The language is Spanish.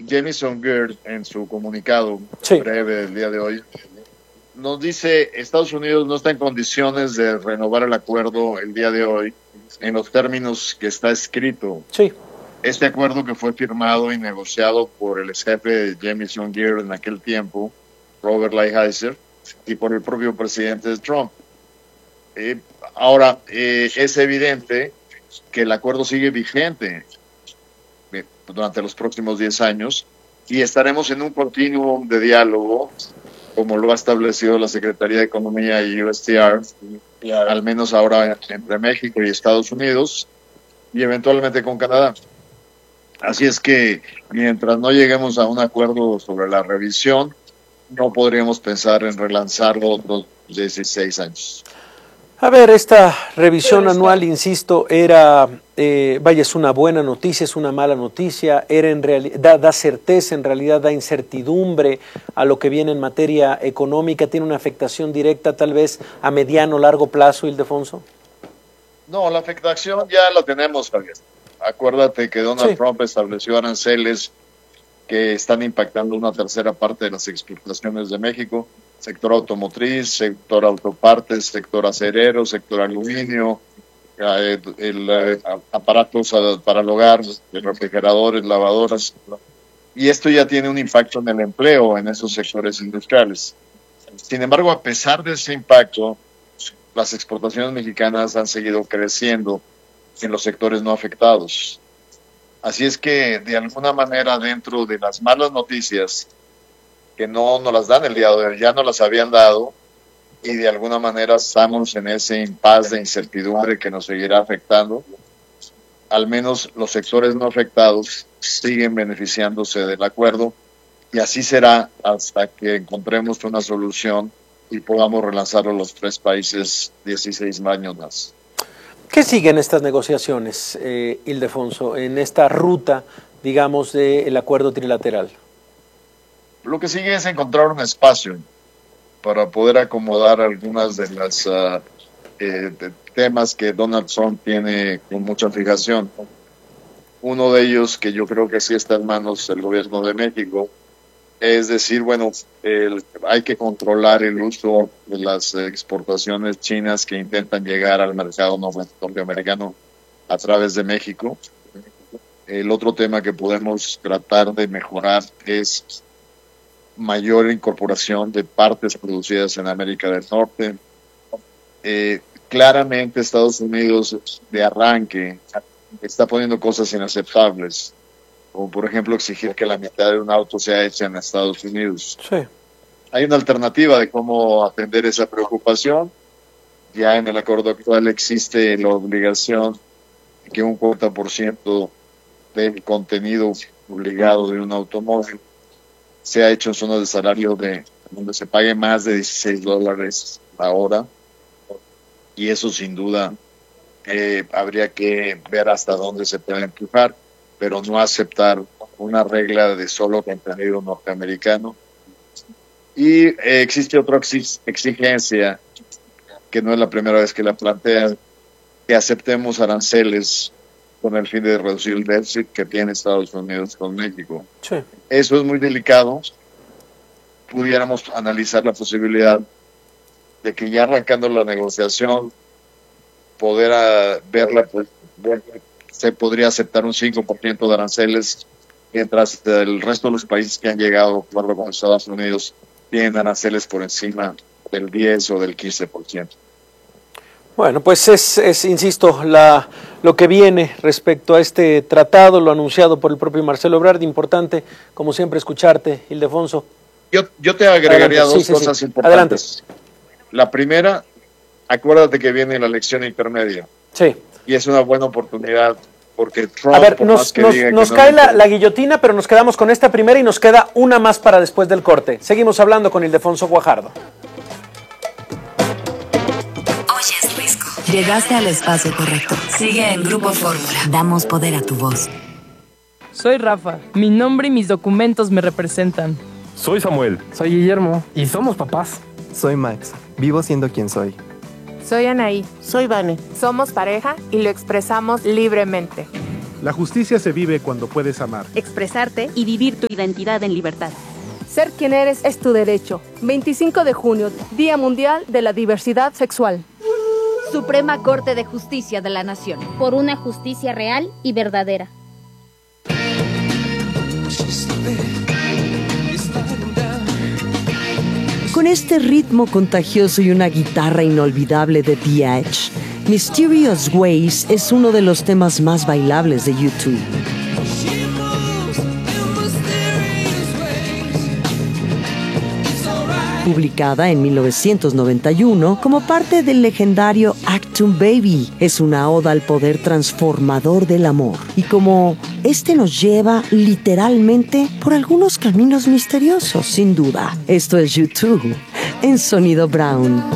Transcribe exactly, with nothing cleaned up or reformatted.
Jamieson Geard, en su comunicado sí. breve del día de hoy, nos dice Estados Unidos no está en condiciones de renovar el acuerdo el día de hoy en los términos que está escrito. Sí. Este acuerdo que fue firmado y negociado por el ex jefe de Jamieson Geard en aquel tiempo, Robert Lighthizer, y por el propio presidente Trump. Eh, ahora, eh, es evidente que el acuerdo sigue vigente eh, durante los próximos diez años y estaremos en un continuo de diálogo, como lo ha establecido la Secretaría de Economía y U S T R, al menos ahora entre México y Estados Unidos, y eventualmente con Canadá. Así es que mientras no lleguemos a un acuerdo sobre la revisión, no podríamos pensar en relanzarlo otros dieciséis años. A ver, esta revisión anual, insisto, era, eh, vaya, es una buena noticia, es una mala noticia, era en realidad, da, da certeza, en realidad da incertidumbre a lo que viene en materia económica, tiene una afectación directa tal vez a mediano o largo plazo, Ildefonso. No, la afectación ya la tenemos, Javier. Acuérdate que Donald Sí. Trump estableció aranceles que están impactando una tercera parte de las exportaciones de México, sector automotriz, sector autopartes, sector acerero, sector aluminio, eh, el, eh, aparatos para el hogar, refrigeradores, lavadoras, y esto ya tiene un impacto en el empleo en esos sectores industriales. Sin embargo, a pesar de ese impacto, las exportaciones mexicanas han seguido creciendo en los sectores no afectados. Así es que, de alguna manera, dentro de las malas noticias, que no nos las dan el día de hoy, ya nos las habían dado, y de alguna manera estamos en ese impasse de incertidumbre que nos seguirá afectando, al menos los sectores no afectados siguen beneficiándose del acuerdo, y así será hasta que encontremos una solución y podamos relanzarlo los tres países dieciséis años más. ¿Qué sigue en estas negociaciones, eh, Ildefonso, en esta ruta, digamos, del acuerdo trilateral? Lo que sigue es encontrar un espacio para poder acomodar algunas de las uh, eh, de temas que Donald Trump tiene con mucha fijación. Uno de ellos, que yo creo que sí está en manos del gobierno de México, es decir, bueno, el, hay que controlar el uso de las exportaciones chinas que intentan llegar al mercado norteamericano a través de México. El otro tema que podemos tratar de mejorar es mayor incorporación de partes producidas en América del Norte. Eh, claramente Estados Unidos de arranque está poniendo cosas inaceptables, como por ejemplo exigir que la mitad de un auto sea hecha en Estados Unidos. Sí. Hay una alternativa de cómo atender esa preocupación. Ya en el acuerdo actual existe la obligación de que un cuarenta por ciento del contenido obligado de un automóvil sea hecho en zonas de salario de donde se pague más de dieciséis dólares la hora, y eso sin duda eh, habría que ver hasta dónde se puede empujar, pero no aceptar una regla de solo contenido norteamericano. Y eh, existe otra exigencia, que no es la primera vez que la plantean, que aceptemos aranceles con el fin de reducir el déficit que tiene Estados Unidos con México. Sí. Eso es muy delicado. Pudiéramos analizar la posibilidad de que ya arrancando la negociación, poder uh, verla, pues, bueno, se podría aceptar un cinco por ciento de aranceles, mientras el resto de los países que han llegado a acuerdo con Estados Unidos tienen aranceles por encima del diez o del quince por ciento. Bueno, pues es, es insisto, la, lo que viene respecto a este tratado, lo anunciado por el propio Marcelo Ebrard. Importante, como siempre, escucharte, Ildefonso. Yo, yo te agregaría Adelante. dos sí, cosas sí, sí. importantes. Adelante. La primera, acuérdate que viene la elección intermedia. Sí. Y es una buena oportunidad, porque Trump, A ver, por nos, más que nos, diga nos que cae no la, la guillotina, pero nos quedamos con esta primera y nos queda una más para después del corte. Seguimos hablando con Ildefonso Guajardo. Oyes Risco. Llegaste al espacio correcto. Sigue en Grupo Fórmula. Damos poder a tu voz. Soy Rafa. Mi nombre y mis documentos me representan. Soy Samuel. Soy Guillermo. Y somos papás. Soy Max. Vivo siendo quien soy. Soy Anaí. Soy Vane. Somos pareja y lo expresamos libremente. La justicia se vive cuando puedes amar, expresarte y vivir tu identidad en libertad. Ser quien eres es tu derecho. veinticinco de junio, Día Mundial de la Diversidad Sexual. Suprema Corte de Justicia de la Nación. Por una justicia real y verdadera. Con este ritmo contagioso y una guitarra inolvidable de The Edge, Mysterious Ways es uno de los temas más bailables de YouTube. Publicada en mil novecientos noventa y uno como parte del legendario Achtung Baby, es una oda al poder transformador del amor y como este nos lleva literalmente por algunos caminos misteriosos, sin duda. Esto es YouTube en Sonido Brown.